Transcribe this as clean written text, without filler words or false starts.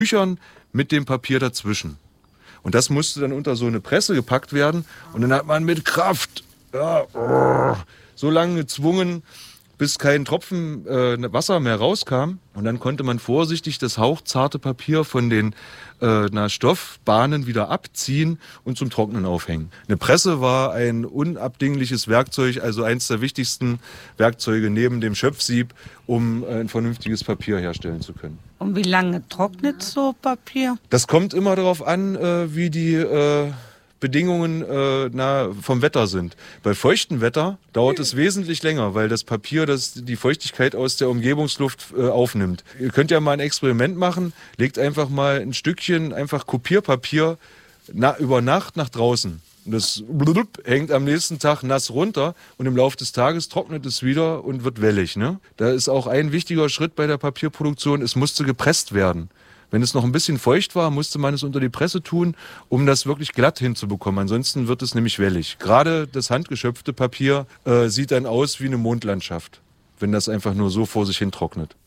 Tüchern mit dem Papier dazwischen. Und das musste dann unter so eine Presse gepackt werden. Und dann hat man mit Kraft so lange gezwungen, bis kein Tropfen Wasser mehr rauskam. Und dann konnte man vorsichtig das hauchzarte Papier von den Stoffbahnen wieder abziehen und zum Trocknen aufhängen. Eine Presse war ein unabdingliches Werkzeug, also eines der wichtigsten Werkzeuge neben dem Schöpfsieb, um ein vernünftiges Papier herstellen zu können. Und wie lange trocknet so Papier? Das kommt immer darauf an, wie die Bedingungen vom Wetter sind. Bei feuchtem Wetter dauert es wesentlich länger, weil das Papier die Feuchtigkeit aus der Umgebungsluft aufnimmt. Ihr könnt ja mal ein Experiment machen, legt einfach mal ein Stückchen einfach Kopierpapier über Nacht nach draußen. Und das hängt am nächsten Tag nass runter und im Laufe des Tages trocknet es wieder und wird wellig. Ne? Da ist auch ein wichtiger Schritt bei der Papierproduktion, es musste gepresst werden. Wenn es noch ein bisschen feucht war, musste man es unter die Presse tun, um das wirklich glatt hinzubekommen. Ansonsten wird es nämlich wellig. Gerade das handgeschöpfte Papier sieht dann aus wie eine Mondlandschaft, wenn das einfach nur so vor sich hin trocknet.